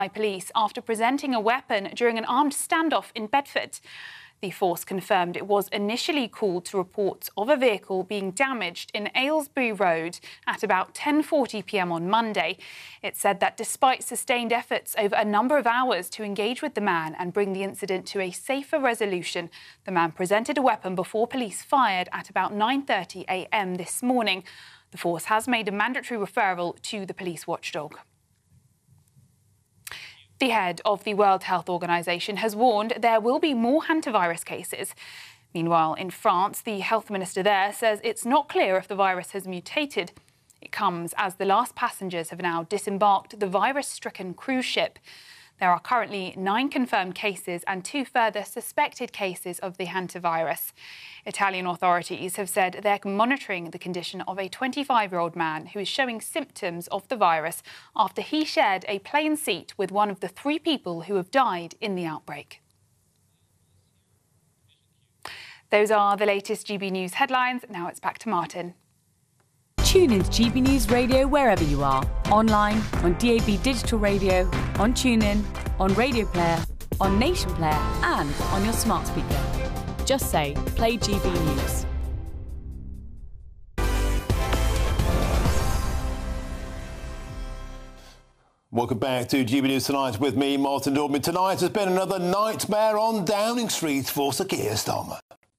by police after presenting a weapon during an armed standoff in Bedford. The force confirmed it was initially called to reports of a vehicle being damaged in Aylesbury Road at about 10:40 p.m. on Monday. It said that despite sustained efforts over a number of hours to engage with the man and bring the incident to a safer resolution, the man presented a weapon before police fired at about 9:30 a.m. this morning. The force has made a mandatory referral to the police watchdog. The head of the World Health Organization has warned there will be more hantavirus cases. Meanwhile, in France, the health minister there says it's not clear if the virus has mutated. It comes as the last passengers have now disembarked the virus-stricken cruise ship. There are currently 9 confirmed cases and 2 further suspected cases of the hantavirus. Italian authorities have said they're monitoring the condition of a 25-year-old man who is showing symptoms of the virus after he shared a plane seat with one of the 3 people who have died in the outbreak. Those are the latest GB News headlines. Now it's back to Martin. Tune into GB News Radio wherever you are. Online, on DAB Digital Radio, on TuneIn, on Radio Player, on Nation Player and on your smart speaker. Just say, play GB News. Welcome back to GB News Tonight with me, Martin Dorman. Tonight has been another nightmare on Downing Street for Sir Keir Starmer.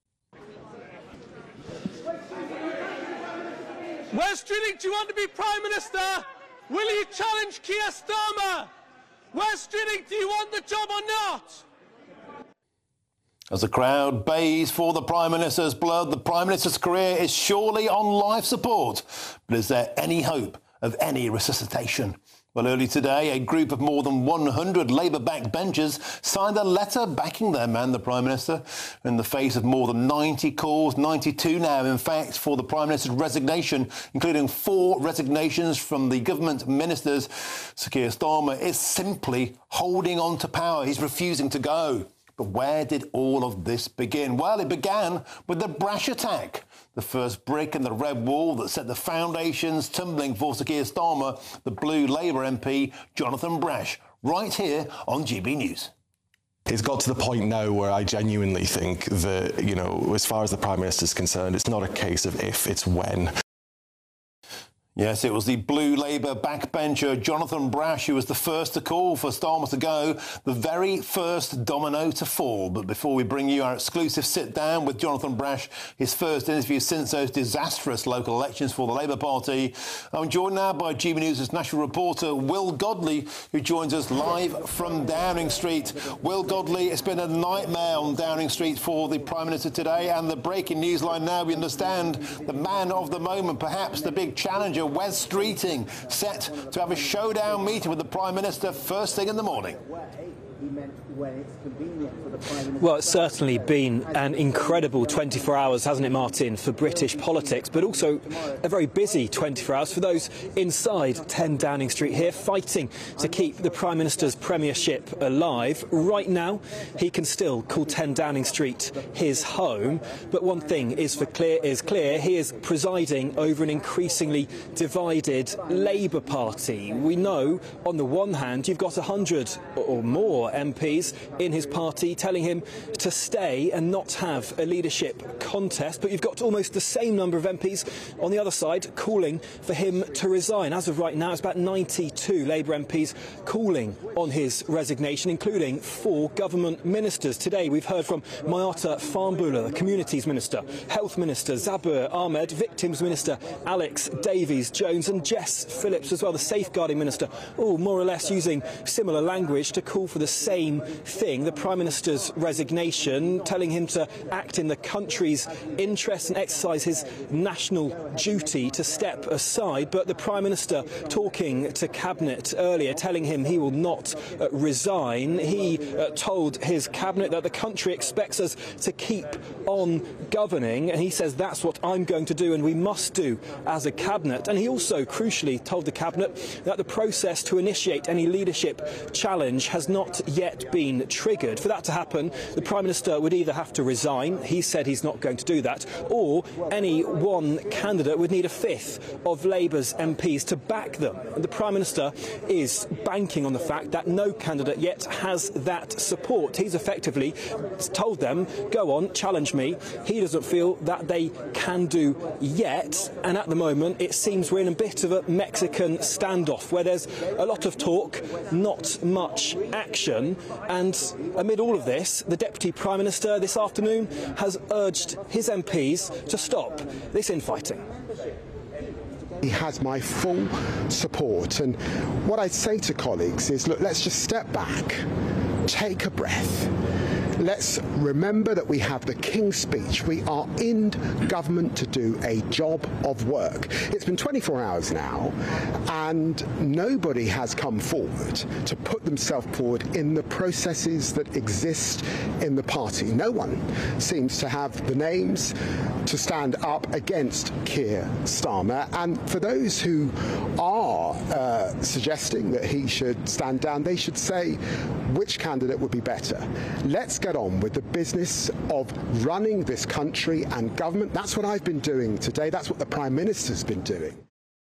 Wes Streeting, do you want to be Prime Minister? Will you challenge Keir Starmer? Wes Streeting, do you want the job or not? As the crowd bays for the Prime Minister's blood, the Prime Minister's career is surely on life support. But is there any hope of any resuscitation? Well, early today, a group of more than 100 Labour backbenchers signed a letter backing their man, the Prime Minister, in the face of more than 90 calls, 92 now, in fact, for the Prime Minister's resignation, including 4 resignations from the government ministers. Sir Keir Starmer is simply holding on to power. He's refusing to go. But where did all of this begin? Well, it began with the Brash attack, the first brick in the red wall that set the foundations tumbling for Sir Keir Starmer, the Blue Labour MP, Jonathan Brash, right here on GB News. It's got to the point now where I genuinely think that, you know, as far as the Prime Minister is concerned, it's not a case of if, it's when. Yes, it was the Blue Labour backbencher Jonathan Brash who was the first to call for Starmer to go, the very first domino to fall. But before we bring you our exclusive sit-down with Jonathan Brash, his first interview since those disastrous local elections for the Labour Party, I'm joined now by GB News' national reporter Will Godley, who joins us live from Downing Street. Will Godley, it's been a nightmare on Downing Street for the Prime Minister today, and the breaking news line now, we understand the man of the moment, perhaps the big challenger, Wes Streeting, set to have a showdown meeting with the Prime Minister first thing in the morning. Well, it's certainly been an incredible 24 hours, hasn't it, Martin, for British politics, but also a very busy 24 hours for those inside 10 Downing Street here, fighting to keep the Prime Minister's premiership alive. Right now, he can still call 10 Downing Street his home, but one thing is clear, he is presiding over an increasingly divided Labour Party. We know, on the one hand, you've got 100 or more MPs in his party telling him to stay and not have a leadership contest, but you've got almost the same number of MPs on the other side calling for him to resign. As of right now, it's about 92 Labour MPs calling on his resignation, including 4 government ministers. Today we've heard from Mayata Farnboola, the Communities Minister, Health Minister Zabur Ahmed, Victims Minister Alex Davies-Jones and Jess Phillips as well, the Safeguarding Minister, all more or less using similar language to call for the same thing, the Prime Minister's resignation, telling him to act in the country's interests and exercise his national duty to step aside. But the Prime Minister talking to Cabinet earlier, telling him he will not resign. He told his Cabinet that the country expects us to keep on governing, and he says that's what I'm going to do and we must do as a Cabinet. And he also, crucially, told the Cabinet that the process to initiate any leadership challenge has not yet been triggered. For that to happen, the Prime Minister would either have to resign, he said he's not going to do that, or any one candidate would need a fifth of Labour's MPs to back them. And the Prime Minister is banking on the fact that no candidate yet has that support. He's effectively told them, go on, challenge me. He doesn't feel that they can do yet, and at the moment it seems we're in a bit of a Mexican standoff where there's a lot of talk, not much action, and amid all of this, the Deputy Prime Minister this afternoon has urged his MPs to stop this infighting. He has my full support, and what I'd say to colleagues is, look, let's just step back, take a breath. Let's remember that we have the King's Speech. We are in government to do a job of work. It's been 24 hours now, and nobody has come forward to put themselves forward in the processes that exist in the party. No one seems to have the names to stand up against Keir Starmer, and for those who are suggesting that he should stand down, they should say which candidate would be better. Let's get on with the business of running this country and government. That's what I've been doing today. That's what the Prime Minister's been doing.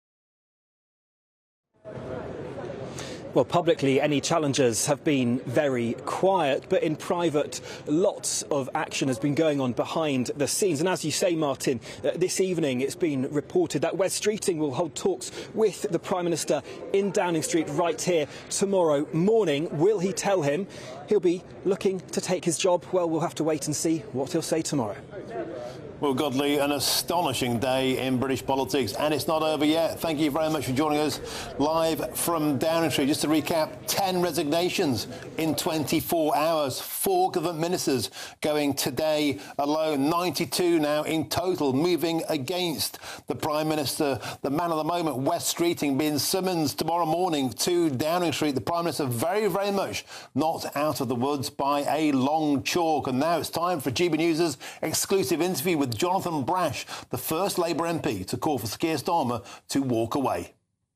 Well, publicly, any challengers have been very quiet, but in private, lots of action has been going on behind the scenes. And as you say, Martin, this evening it's been reported that Wes Streeting will hold talks with the Prime Minister in Downing Street right here tomorrow morning. Will he tell him he'll be looking to take his job? Well, we'll have to wait and see what he'll say tomorrow. Well, Godley, an astonishing day in British politics, and it's not over yet. Thank you very much for joining us live from Downing Street. Just to recap, 10 resignations in 24 hours, 4 government ministers going today alone, 92 now in total, moving against the Prime Minister. The man of the moment, Wes Streeting, being summoned tomorrow morning to Downing Street. The Prime Minister very, very much not out of the woods by a long chalk. And now it's time for GB News' exclusive interview with Jonathan Brash, the first Labour MP to call for Keir Starmer to walk away.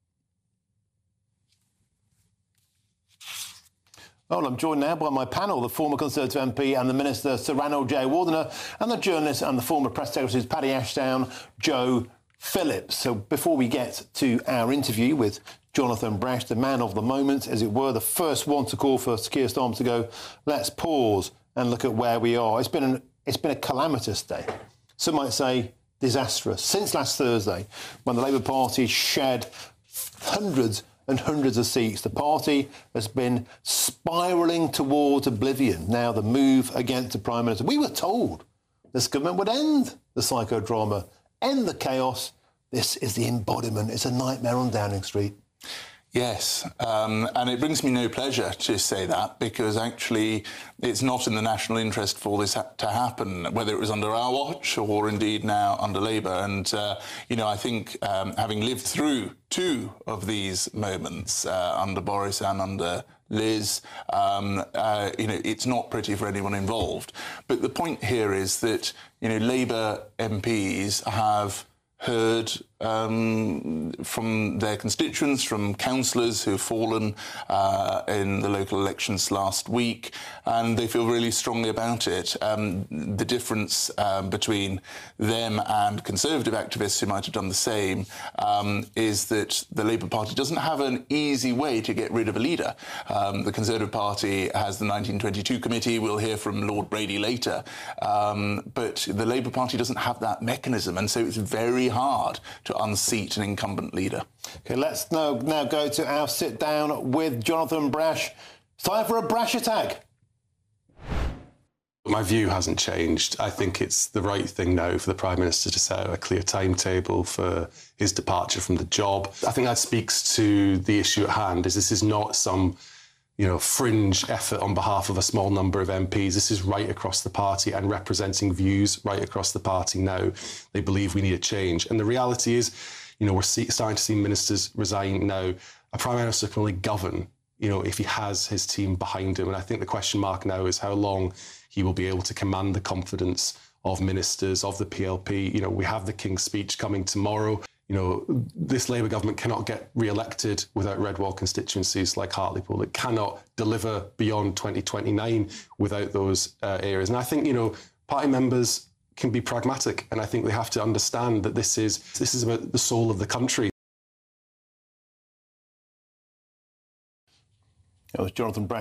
Well, I'm joined now by my panel, the former Conservative MP and the Minister, Sir Ranald J. Wardener, and the journalist and the former Press Secretary, Paddy Ashdown, Joe Phillips. So before we get to our interview with Jonathan Brash, the man of the moment, as it were, the first one to call for Keir Starmer to go, let's pause and look at where we are. It's been a calamitous day. Some might say disastrous. Since last Thursday, when the Labour Party shed hundreds and hundreds of seats, the party has been spiralling towards oblivion. Now the move against the Prime Minister. We were told this government would end the psychodrama, end the chaos. This is the embodiment. It's a nightmare on Downing Street. Yes, and it brings me no pleasure to say that, because actually it's not in the national interest for this to happen, whether it was under our watch or indeed now under Labour. And, you know, I think having lived through 2 of these moments under Boris and under Liz, you know, it's not pretty for anyone involved. But the point here is that, you know, Labour MPs have heard from their constituents, from councillors who have fallen in the local elections last week, and they feel really strongly about it. The difference between them and Conservative activists who might have done the same is that the Labour Party doesn't have an easy way to get rid of a leader. The Conservative Party has the 1922 committee. We'll hear from Lord Brady later. But the Labour Party doesn't have that mechanism, and so it's very hard to unseat an incumbent leader. OK, let's now go to our sit-down with Jonathan Brash. It's time for a Brash attack. My view hasn't changed. I think it's the right thing now for the Prime Minister to set out a clear timetable for his departure from the job. I think that speaks to the issue at hand, is this is not some, you know, fringe effort on behalf of a small number of MPs. This is right across the party and representing views right across the party now. They believe we need a change. And the reality is, you know, we're starting to see ministers resign now. A Prime Minister can only govern, you know, if he has his team behind him. And I think the question mark now is how long he will be able to command the confidence of ministers, of the PLP. You know, we have the King's Speech coming tomorrow. You know, this Labour government cannot get re-elected without red wall constituencies like Hartlepool. It cannot deliver beyond 2029 without those areas. And I think, you know, party members can be pragmatic, and I think they have to understand that this is about the soul of the country. It was Jonathan Brash.